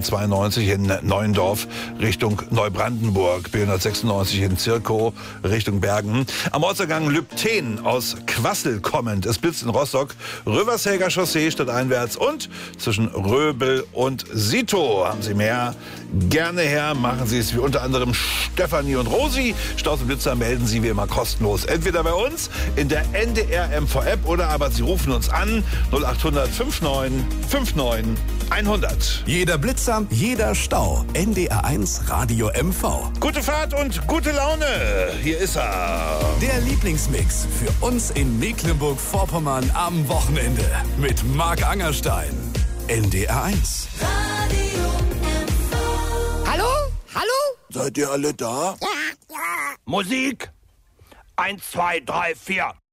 B192 in Neuendorf Richtung Neubrandenburg, B196 in Zirkow Richtung Bergen. Am Ortseingang Lübten aus Quassel kommend. Es blitzt in Rostock, Rövershäger Chaussee stadteinwärts und zwischen Röbel und Sito. Haben Sie mehr? Gerne her. Machen Sie es wie unter anderem Stefanie und Rosi. Staus und Blitzer melden Sie wie immer kostenlos. Entweder bei uns in der NDR MV-App oder aber Sie rufen uns an 0800 59 59 100. Jeder Blitzer, jeder Stau. NDR1 Radio MV. Gute Fahrt und gute Laune. Hier ist er. Der Lieblingsmix für uns in Mecklenburg-Vorpommern am Wochenende. Mit Marc Angerstein. NDR1. Radio MV. Hallo? Hallo? Seid ihr alle da? Ja. Musik. 1, 2, 3, 4.